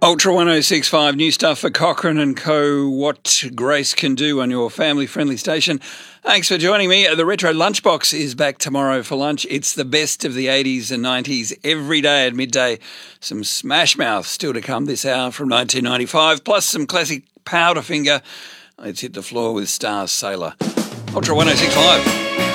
Ultra 1065, new stuff for Cochrane and Co. What Grace can do on your family-friendly station. Thanks for joining me. The Retro Lunchbox is back tomorrow for lunch. It's the best of the 80s and 90s every day at midday. Some Smash Mouth still to come this hour from 1995, plus some classic Powderfinger. Let's hit the floor with Star Sailor. Ultra 1065.